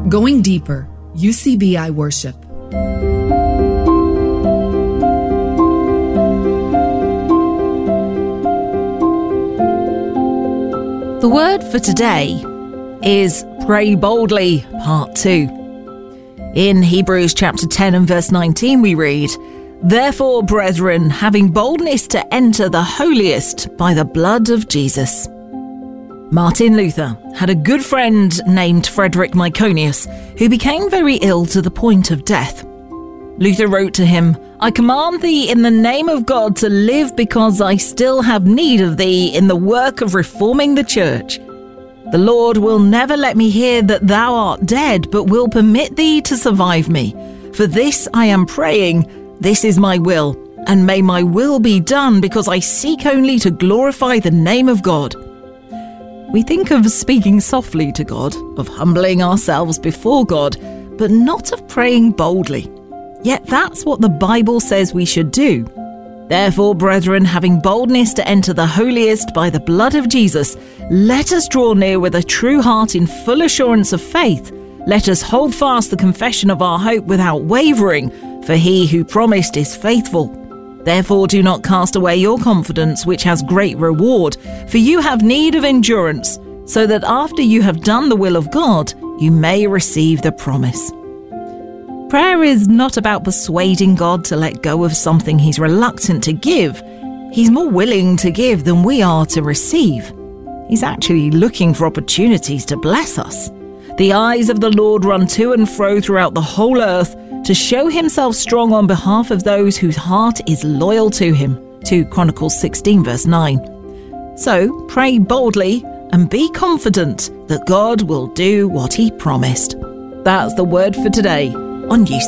Going deeper, UCBI worship. The word for today is Pray Boldly, Part 2. In Hebrews chapter 10 and verse 19 we read, "Therefore, brethren, having boldness to enter the holiest by the blood of Jesus." Martin Luther had a good friend named Frederick Myconius who became very ill to the point of death. Luther wrote to him, "I command thee in the name of God to live, because I still have need of thee in the work of reforming the church. The Lord will never let me hear that thou art dead, but will permit thee to survive me. For this I am praying, this is my will, and may my will be done, because I seek only to glorify the name of God." We think of speaking softly to God, of humbling ourselves before God, but not of praying boldly. Yet that's what the Bible says we should do. "Therefore, brethren, having boldness to enter the holiest by the blood of Jesus, let us draw near with a true heart in full assurance of faith. Let us hold fast the confession of our hope without wavering, for he who promised is faithful. Therefore do not cast away your confidence, which has great reward, for you have need of endurance, so that after you have done the will of God, you may receive the promise." Prayer is not about persuading God to let go of something he's reluctant to give. He's more willing to give than we are to receive. He's actually looking for opportunities to bless us. The eyes of the Lord run to and fro throughout the whole earth to show himself strong on behalf of those whose heart is loyal to him. 2 Chronicles 16 verse 9. So pray boldly and be confident that God will do what he promised. That's the word for today on UCBI.